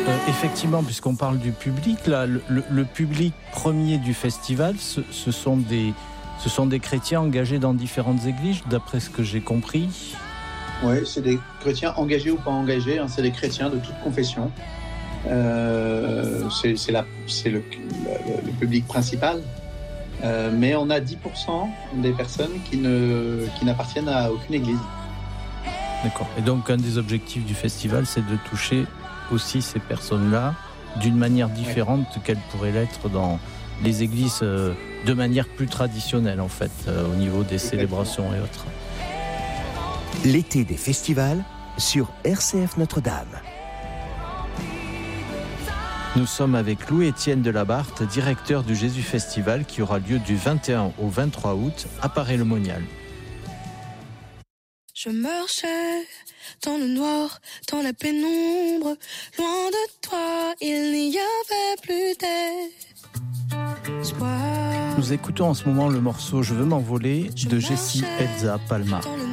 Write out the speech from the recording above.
Effectivement, puisqu'on parle du public, là, le public premier du festival, ce sont des chrétiens engagés dans différentes églises, d'après ce que j'ai compris. Oui, c'est des chrétiens engagés ou pas engagés, hein, c'est des chrétiens de toute confession. C'est le public principal. Mais on a 10% des personnes qui n'appartiennent à aucune église. D'accord. Et donc, un des objectifs du festival, c'est de toucher aussi ces personnes-là d'une manière différente qu'elles pourraient l'être dans les églises de manière plus traditionnelle, en fait, au niveau des célébrations et autres. L'été des festivals sur RCF Notre-Dame. Nous sommes avec Louis-Étienne Delabarthe, directeur du Jésus Festival, qui aura lieu du 21 au 23 août à Paray-le-Monial. Je marchais dans le noir, dans la pénombre, loin de toi, il n'y avait plus d'espoir. Nous écoutons en ce moment le morceau « Je veux m'envoler » de Jessie Elza Palma. Dans le